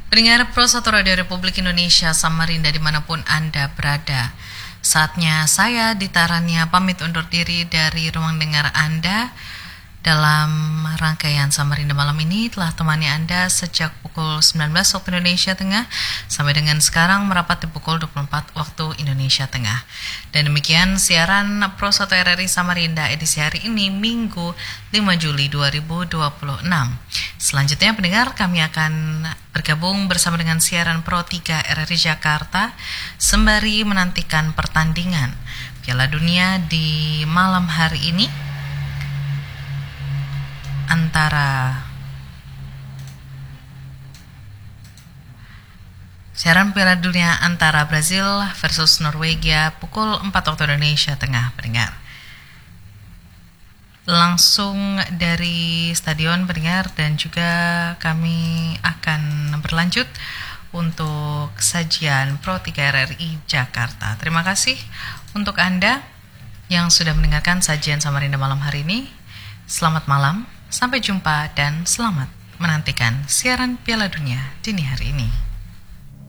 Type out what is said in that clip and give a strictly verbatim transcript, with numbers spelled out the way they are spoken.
Pendengar Pro satu Radio Republik Indonesia Samarinda dimanapun Anda berada, saatnya saya Dita Rania pamit undur diri dari ruang dengar Anda. Dalam rangkaian Samarinda malam ini telah temani Anda sejak pukul sembilan belas waktu Indonesia Tengah sampai dengan sekarang merapat di pukul dua puluh empat waktu Indonesia Tengah. Dan demikian siaran Pro satu R R I Samarinda edisi hari ini Minggu lima Juli dua ribu dua puluh enam. Selanjutnya pendengar, kami akan bergabung bersama dengan siaran Pro tiga R R I Jakarta sembari menantikan pertandingan Piala Dunia di malam hari ini antara siaran Piala Dunia antara Brazil versus Norwegia pukul empat waktu Indonesia Tengah, pendengar. Langsung dari stadion, pendengar, dan juga kami akan berlanjut untuk sajian Pro tiga R R I Jakarta. Terima kasih untuk Anda yang sudah mendengarkan sajian Samarinda malam hari ini. Selamat malam. Sampai jumpa dan selamat menantikan siaran Piala Dunia dini hari ini.